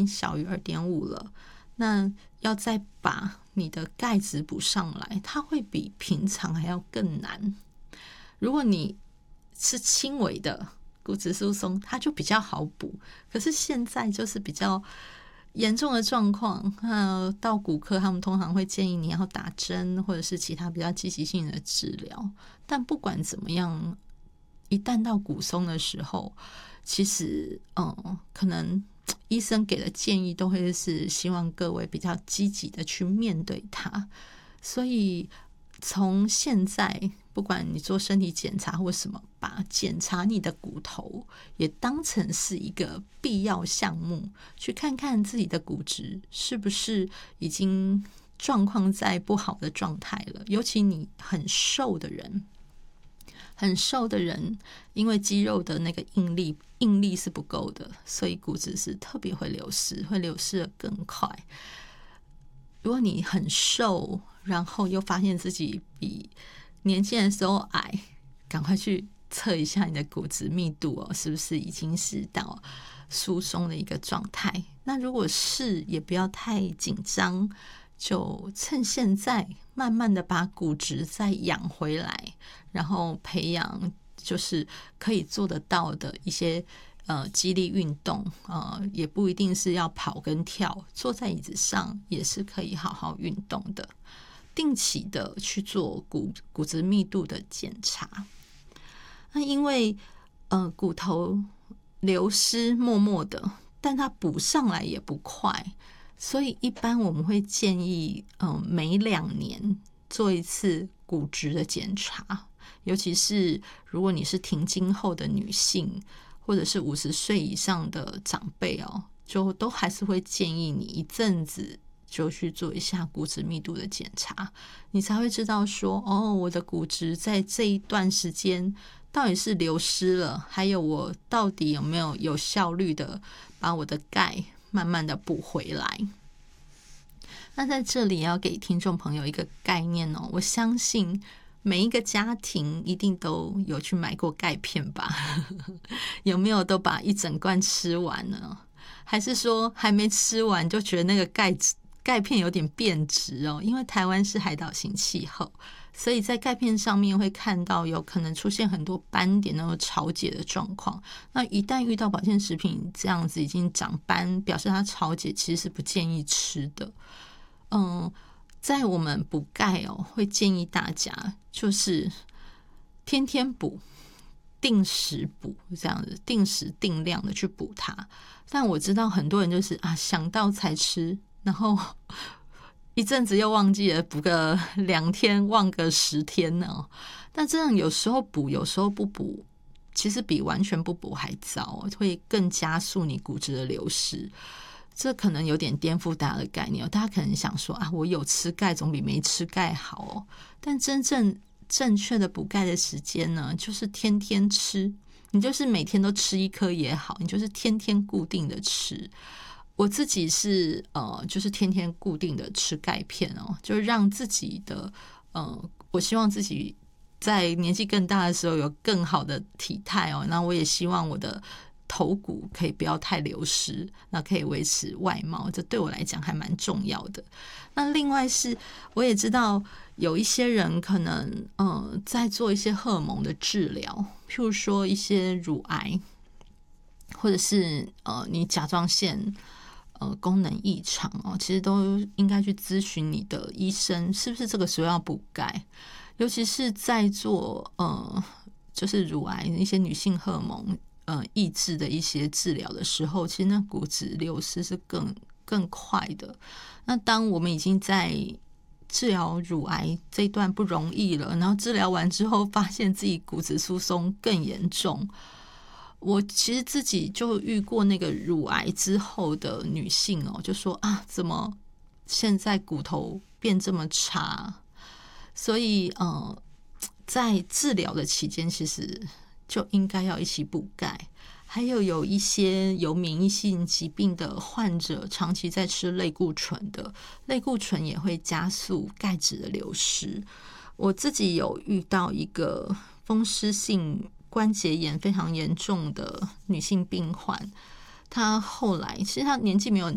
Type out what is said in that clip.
经小于 2.5 了，那要再把你的钙质补上来，它会比平常还要更难。如果你是轻微的骨质疏松，它就比较好补，可是现在就是比较严重的状况，到骨科他们通常会建议你要打针或者是其他比较积极性的治疗。但不管怎么样，一旦到骨松的时候，其实可能医生给的建议都会是希望各位比较积极的去面对它。所以从现在不管你做身体检查或什么，把检查你的骨头也当成是一个必要项目，去看看自己的骨质是不是已经状况在不好的状态了。尤其你很瘦的人，因为肌肉的那个应力是不够的，所以骨质是特别会流失的更快。如果你很瘦，然后又发现自己比年轻的时候矮，赶快去测一下你的骨质密度是不是已经是到疏松的一个状态。那如果是，也不要太紧张，就趁现在慢慢的把骨质再养回来，然后培养就是可以做得到的一些肌力运动，也不一定是要跑跟跳，坐在椅子上也是可以好好运动的。定期的去做骨质密度的检查。那因为骨头流失默默的，但它补上来也不快，所以一般我们会建议每2年做一次骨质的检查。尤其是如果你是停经后的女性，或者是50岁以上的长辈就都还是会建议你一阵子就去做一下骨质密度的检查，你才会知道说我的骨质在这一段时间到底是流失了，还有我到底有没有效率的把我的钙慢慢的补回来。那在这里要给听众朋友一个概念我相信每一个家庭一定都有去买过钙片吧有没有都把一整罐吃完呢？还是说还没吃完就觉得那个钙片有点变质因为台湾是海岛型气候，所以在钙片上面会看到有可能出现很多斑点那种潮解的状况。那一旦遇到保健食品这样子已经长斑，表示它潮解，其实是不建议吃的。在我们补钙会建议大家就是天天补，定时补，这样子定时定量的去补它。但我知道很多人就是想到才吃，然后一阵子又忘记了，补个2天忘个10天呢。但这样有时候补有时候不补，其实比完全不补还糟，会更加速你骨质的流失。这可能有点颠覆大家的概念大家可能想说我有吃钙总比没吃钙好但真正正确的补钙的时间呢，就是天天吃。你就是每天都吃1颗也好，你就是天天固定的吃。我自己是就是天天固定的吃钙片就是让自己的我希望自己在年纪更大的时候有更好的体态那我也希望我的头骨可以不要太流失，那可以维持外貌，这对我来讲还蛮重要的。那另外是我也知道有一些人可能在做一些荷尔蒙的治疗，譬如说一些乳癌，或者是你甲状腺功能异常其实都应该去咨询你的医生，是不是这个时候要补钙。尤其是在做就是乳癌一些女性荷尔蒙抑制的一些治疗的时候，其实那骨质流失是更快的。那当我们已经在治疗乳癌这一段不容易了，然后治疗完之后发现自己骨质疏松更严重，我其实自己就遇过那个乳癌之后的女性就说怎么现在骨头变这么差。所以在治疗的期间其实就应该要一起补钙。还有一些有免疫性疾病的患者长期在吃类固醇的，类固醇也会加速钙质的流失。我自己有遇到一个风湿性关节炎非常严重的女性病患，她后来其实她年纪没有